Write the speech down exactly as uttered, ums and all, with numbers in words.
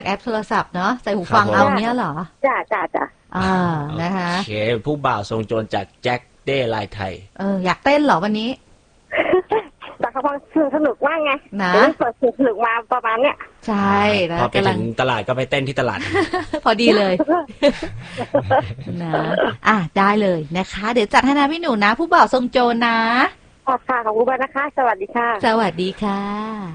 แอปโทรศัพท์เนาะใส่หูฟังเอาเนี้ยเหรอจ้าจ้าจ้าอ่านะคะโอเคผู้บ่าวทรงโจรจากแจ็คเด้ลายไทยเอออยากเต้นเหรอวันนี้แต่เขาฟังสนุกมากไงนะเปิดสนุกมาประมาณเนี้ยใช่แล้วพอไปถึงตลาดก็ไปเต้นที่ตลาดพอดีเลยนะอ่ะได้เลยนะคะเดี๋ยวจัดให้นะพี่หนูนะผู้บ่าวทรงโจรนะขอบค่ะขอบคุณมากนะคะสวัสดีค่ะสวัสดีค่ะ